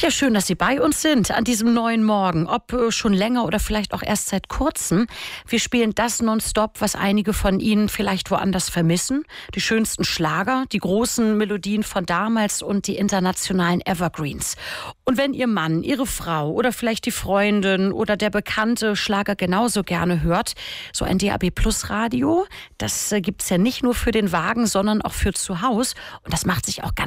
Ja, schön, dass Sie bei uns sind an diesem neuen Morgen. Ob schon länger oder vielleicht auch erst seit kurzem. Wir spielen das nonstop, was einige von Ihnen vielleicht woanders vermissen. Die schönsten Schlager, die großen Melodien von damals und die internationalen Evergreens. Und wenn Ihr Mann, Ihre Frau oder vielleicht die Freundin oder der Bekannte Schlager genauso gerne hört, so ein DAB-Plus-Radio, das gibt's ja nicht nur für den Wagen, sondern auch für zu Hause. Und das macht sich auch ganz